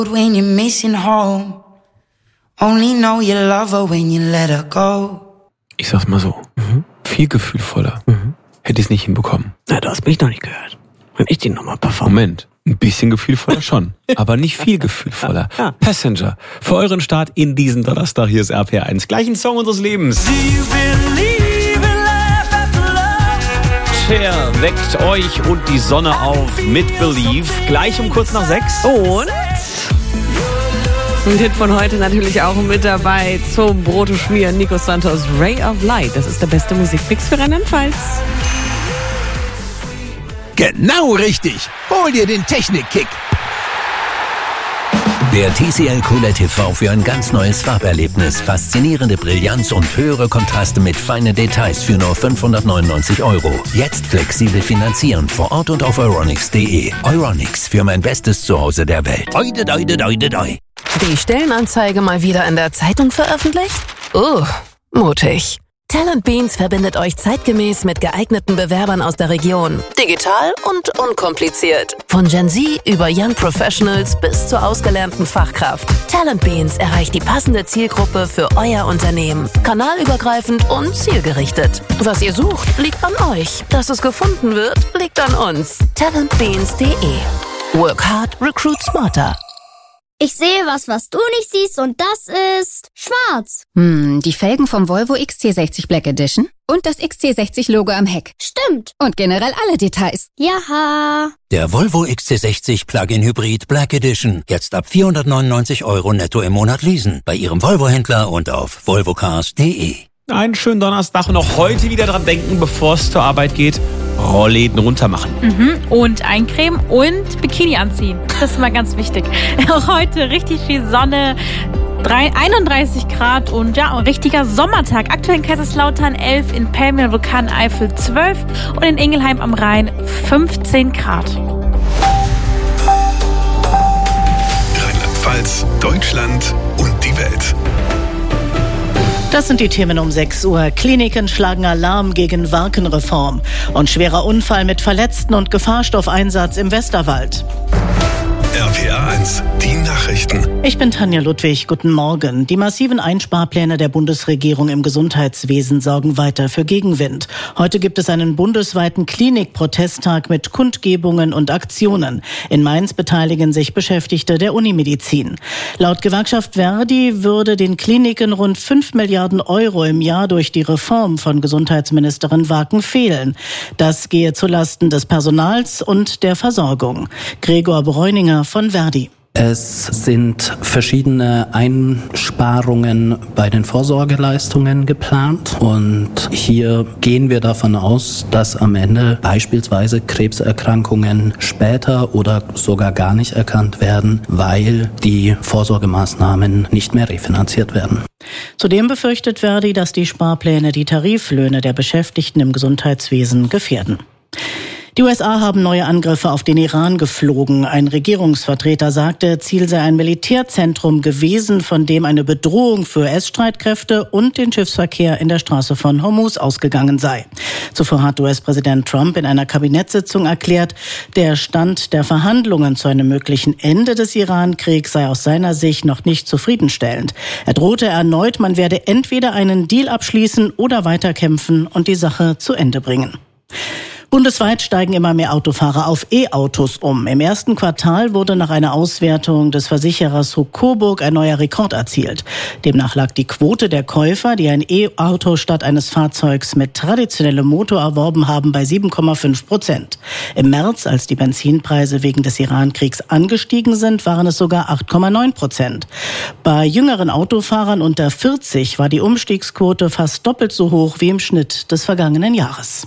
When you're missing home, only know you love her when you let her go. Ich sag's mal so, viel gefühlvoller. Hätte ich es nicht hinbekommen. Na, du hast mich noch nicht gehört. Wenn ich den nochmal performe. Moment, ein bisschen gefühlvoller schon, aber nicht viel gefühlvoller. Passenger, für euren Start in diesen Donnerstag, hier ist RPR1. Gleich ein Song unseres Lebens. Cher weckt euch und die Sonne auf mit Believe. Gleich um kurz nach 6. Und ein Hit von heute natürlich auch mit dabei zum Brote schmieren. Nico Santos, Ray of Light. Das ist der beste Musikmix für Rheinland-Pfalz. Genau richtig. Hol dir den Technik-Kick. Der TCL QLED TV für ein ganz neues Farberlebnis. Faszinierende Brillanz und höhere Kontraste mit feinen Details für nur 599 €. Jetzt flexibel finanzieren vor Ort und auf euronics.de. Euronics, für mein bestes Zuhause der Welt. Oide, doide, doide, doi. Die Stellenanzeige mal wieder in der Zeitung veröffentlicht? Mutig. Talent Beans verbindet euch zeitgemäß mit geeigneten Bewerbern aus der Region. Digital und unkompliziert. Von Gen Z über Young Professionals bis zur ausgelernten Fachkraft. Talent Beans erreicht die passende Zielgruppe für euer Unternehmen. Kanalübergreifend und zielgerichtet. Was ihr sucht, liegt an euch. Dass es gefunden wird, liegt an uns. Talentbeans.de. Work hard, recruit smarter. Ich sehe was du nicht siehst und das ist schwarz. Die Felgen vom Volvo XC60 Black Edition und das XC60-Logo am Heck. Stimmt. Und generell alle Details. Jaha. Der Volvo XC60 Plug-in Hybrid Black Edition. Jetzt ab 499 € netto im Monat leasen. Bei Ihrem Volvo-Händler und auf volvocars.de. Einen schönen Donnerstag und auch heute wieder dran denken, bevor es zur Arbeit geht. Rollläden runter machen. Und eincremen und Bikini anziehen. Das ist mal ganz wichtig. Auch heute richtig viel Sonne, 31 Grad und ja, ein richtiger Sommertag. Aktuell in Kaiserslautern 11, in Pelmel, Vulkaneifel 12 und in Ingelheim am Rhein 15 Grad. Rheinland-Pfalz, Deutschland und die Welt. Das sind die Themen um 6 Uhr. Kliniken schlagen Alarm gegen Warkenreform. Und schwerer Unfall mit Verletzten und Gefahrstoffeinsatz im Westerwald. RPR1, die Nachrichten. Ich bin Tanja Ludwig, guten Morgen. Die massiven Einsparpläne der Bundesregierung im Gesundheitswesen sorgen weiter für Gegenwind. Heute gibt es einen bundesweiten Klinikprotesttag mit Kundgebungen und Aktionen. In Mainz beteiligen sich Beschäftigte der Unimedizin. Laut Gewerkschaft Verdi würde den Kliniken rund 5 Milliarden € im Jahr durch die Reform von Gesundheitsministerin Waken fehlen. Das gehe zulasten des Personals und der Versorgung. Gregor Bräuninger von Verdi. Es sind verschiedene Einsparungen bei den Vorsorgeleistungen geplant und hier gehen wir davon aus, dass am Ende beispielsweise Krebserkrankungen später oder sogar gar nicht erkannt werden, weil die Vorsorgemaßnahmen nicht mehr refinanziert werden. Zudem befürchtet Verdi, dass die Sparpläne die Tariflöhne der Beschäftigten im Gesundheitswesen gefährden. Die USA haben neue Angriffe auf den Iran geflogen. Ein Regierungsvertreter sagte, Ziel sei ein Militärzentrum gewesen, von dem eine Bedrohung für US-Streitkräfte und den Schiffsverkehr in der Straße von Hormuz ausgegangen sei. Zuvor hat US-Präsident Trump in einer Kabinettssitzung erklärt, der Stand der Verhandlungen zu einem möglichen Ende des Iran-Kriegs sei aus seiner Sicht noch nicht zufriedenstellend. Er drohte erneut, man werde entweder einen Deal abschließen oder weiterkämpfen und die Sache zu Ende bringen. Bundesweit steigen immer mehr Autofahrer auf E-Autos um. Im ersten Quartal wurde nach einer Auswertung des Versicherers Coburg ein neuer Rekord erzielt. Demnach lag die Quote der Käufer, die ein E-Auto statt eines Fahrzeugs mit traditionellem Motor erworben haben, bei 7,5%. Im März, als die Benzinpreise wegen des Iran-Kriegs angestiegen sind, waren es sogar 8,9%. Bei jüngeren Autofahrern unter 40 war die Umstiegsquote fast doppelt so hoch wie im Schnitt des vergangenen Jahres.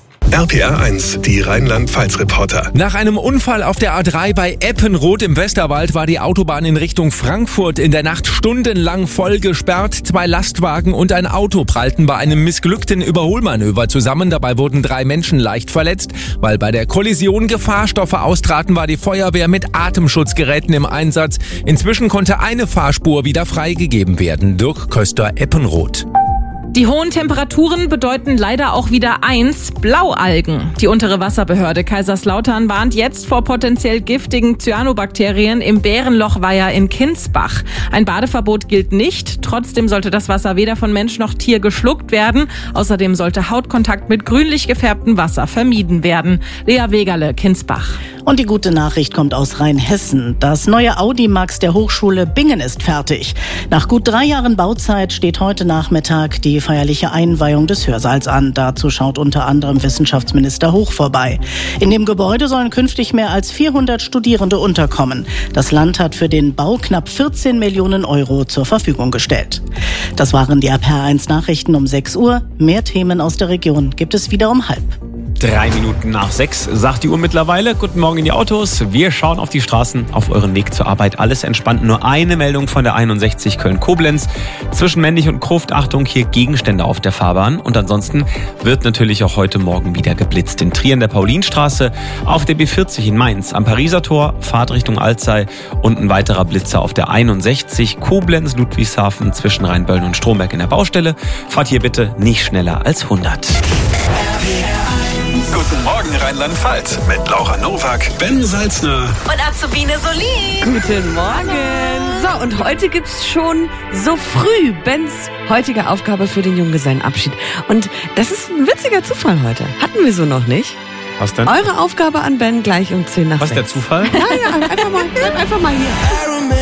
RPR1, die Rheinland-Pfalz-Reporter. Nach einem Unfall auf der A3 bei Eppenroth im Westerwald war die Autobahn in Richtung Frankfurt in der Nacht stundenlang voll gesperrt. 2 Lastwagen und ein Auto prallten bei einem missglückten Überholmanöver zusammen. Dabei wurden 3 Menschen leicht verletzt. Weil bei der Kollision Gefahrstoffe austraten, war die Feuerwehr mit Atemschutzgeräten im Einsatz. Inzwischen konnte eine Fahrspur wieder freigegeben werden. Dirk Köster, Eppenroth. Die hohen Temperaturen bedeuten leider auch wieder eins: Blaualgen. Die untere Wasserbehörde Kaiserslautern warnt jetzt vor potenziell giftigen Cyanobakterien im Bärenlochweiher in Kinsbach. Ein Badeverbot gilt nicht. Trotzdem sollte das Wasser weder von Mensch noch Tier geschluckt werden. Außerdem sollte Hautkontakt mit grünlich gefärbtem Wasser vermieden werden. Lea Wegerle, Kinsbach. Und die gute Nachricht kommt aus Rheinhessen. Das neue Audimax der Hochschule Bingen ist fertig. Nach gut 3 Jahren Bauzeit steht heute Nachmittag die feierliche Einweihung des Hörsaals an. Dazu schaut unter anderem Wissenschaftsminister Hoch vorbei. In dem Gebäude sollen künftig mehr als 400 Studierende unterkommen. Das Land hat für den Bau knapp 14 Millionen Euro zur Verfügung gestellt. Das waren die RPR1 Nachrichten um 6 Uhr. Mehr Themen aus der Region gibt es wieder um 5:30. 3 Minuten nach 6 sagt die Uhr mittlerweile. Guten Morgen in die Autos. Wir schauen auf die Straßen, auf euren Weg zur Arbeit. Alles entspannt. Nur eine Meldung von der 61 Köln-Koblenz. Zwischen Männlich und Gruft, Achtung, hier Gegenstände auf der Fahrbahn. Und ansonsten wird natürlich auch heute Morgen wieder geblitzt. In Trier in der Paulinstraße, auf der B40 in Mainz, am Pariser Tor, Fahrt Richtung Alzey und ein weiterer Blitzer auf der 61 Koblenz-Ludwigshafen zwischen Rheinböllen und Stromberg in der Baustelle. Fahrt hier bitte nicht schneller als 100. Guten Morgen Rheinland-Pfalz mit Laura Nowak, Ben Salzner und Azubine Solin. Guten Morgen. So, und heute gibt's schon so früh Bens heutige Aufgabe für den Junggesellenabschied. Und das ist ein witziger Zufall heute. Hatten wir so noch nicht. Was denn? Eure Aufgabe an Ben gleich um 10 nach 6. Was ist der Zufall? Ja, einfach mal hier.